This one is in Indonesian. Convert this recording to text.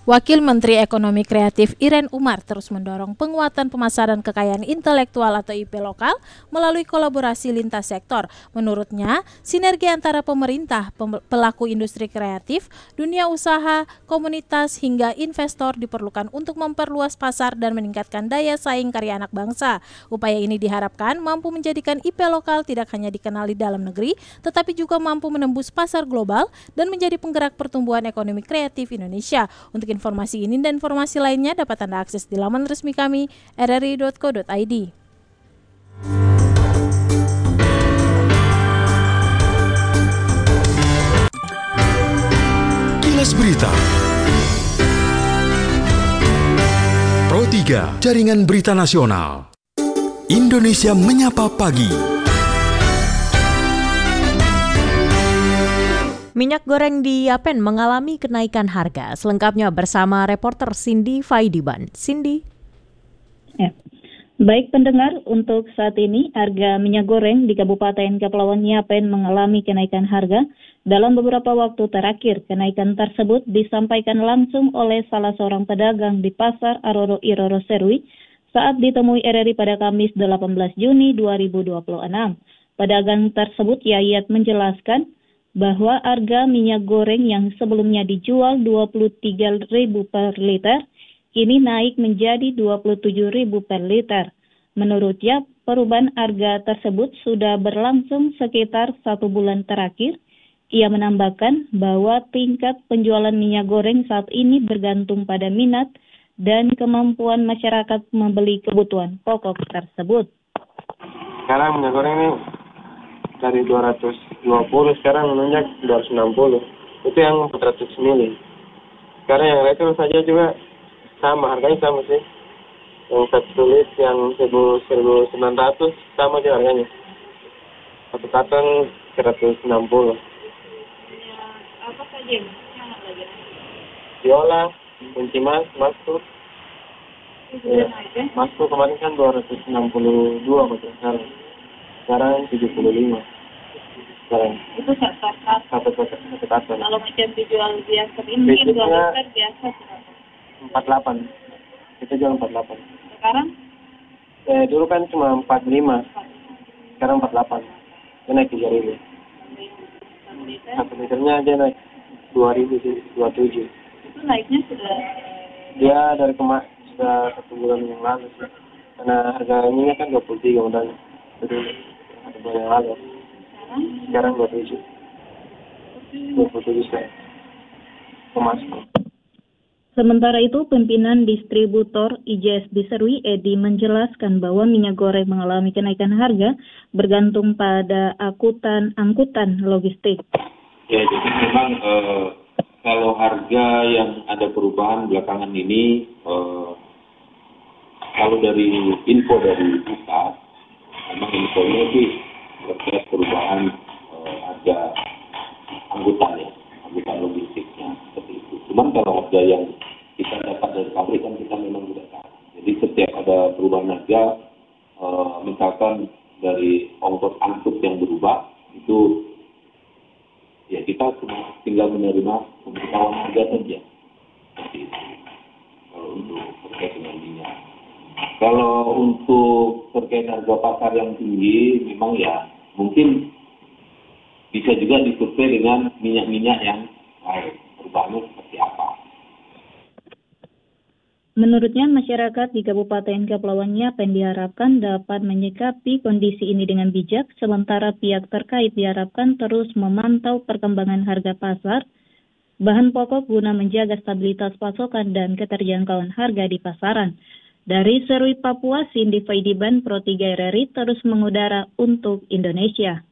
Wakil Menteri Ekonomi Kreatif Irene Umar terus mendorong penguatan pemasaran kekayaan intelektual atau IP lokal melalui kolaborasi lintas sektor. Menurutnya, sinergi antara pemerintah, pelaku industri kreatif, dunia usaha, komunitas, hingga investor diperlukan untuk memperluas pasar dan meningkatkan daya saing karya anak bangsa. Upaya ini diharapkan mampu menjadikan IP lokal tidak hanya dikenal di dalam negeri, tetapi juga mampu menembus pasar global dan menjadi penggerak pertumbuhan ekonomi kreatif Indonesia. Untuk informasi ini dan informasi lainnya dapat Anda akses di laman resmi kami rri.co.id. Kilas Berita Pro 3, Jaringan Berita Nasional. Indonesia Menyapa Pagi. Minyak goreng di Yapen mengalami kenaikan harga. Selengkapnya bersama reporter Cindy Faidiban. Cindy. Ya. Baik pendengar, untuk saat ini harga minyak goreng di Kabupaten Kepulauan Yapen mengalami kenaikan harga. Dalam beberapa waktu terakhir, kenaikan tersebut disampaikan langsung oleh salah seorang pedagang di Pasar Aroro Iroro Serui saat ditemui RRI pada Kamis 18 Juni 2026. Pedagang tersebut Yayat menjelaskan bahwa harga minyak goreng yang sebelumnya dijual Rp23.000 per liter, kini naik menjadi Rp27.000 per liter. Menurutnya, perubahan harga tersebut sudah berlangsung sekitar 1 bulan terakhir. Ia menambahkan bahwa tingkat penjualan minyak goreng saat ini bergantung pada minat dan kemampuan masyarakat membeli kebutuhan pokok tersebut. Sekarang minyak goreng ini dari 220 sekarang menunjak 260. Itu yang 400 mili. Sekarang yang refill saja juga sama, harganya sama sih. Yang 1 lit yang 1.900 sama aja harganya. Satu karton 160. Apa saja yang lagi? Viola, kunci masuk. Ya, masuk kemarin kan 262 betul sekarang. Sekarang 75. Sekarang. Itu satu karton. Kalau macam dijual biasa ini, jual liter biasa 48. Kita jual 48. Sekarang? Dulu kan cuma 45. Sekarang 48. Dia naik 3.000. 1 liternya aja naik 2.027. Itu naiknya sudah? Dia dari sudah 1 bulan yang lalu sih. Karena harga minyak kan 23 modalnya. Jadi 1 bulan yang lalu. Sekarang 27 sekarang. Pemasok. Sementara itu, pimpinan distributor IJS di Serui, Edi, menjelaskan bahwa minyak goreng mengalami kenaikan harga bergantung pada angkutan logistik. Ya, jadi memang kalau harga yang ada perubahan belakangan ini, kalau dari info dari pusat, memang infonya sih terkait perubahan harga angkutan logistiknya seperti itu. Cuman kalau harga yang kita dapat dari pabrik kan kita memang tidak tahu. Jadi setiap ada perubahan harga, misalkan dari ongkos angkut yang berubah, itu ya kita cuma tinggal menerima pemberitahuan harga saja. Seperti itu. Kalau untuk terkait dengan minyak. Kalau untuk terkait harga pasar yang tinggi, memang ya mungkin bisa juga disurvei dengan minyak-minyak yang lain. Perubahannya seperti apa? Menurutnya, masyarakat di Kabupaten Kepulauan Yapen diharapkan dapat menyikapi kondisi ini dengan bijak, sementara pihak terkait diharapkan terus memantau perkembangan harga pasar, bahan pokok guna menjaga stabilitas pasokan dan keterjangkauan harga di pasaran. Dari Serui, Papua, Cindy Faidiban, Pro 3 RRI terus mengudara untuk Indonesia.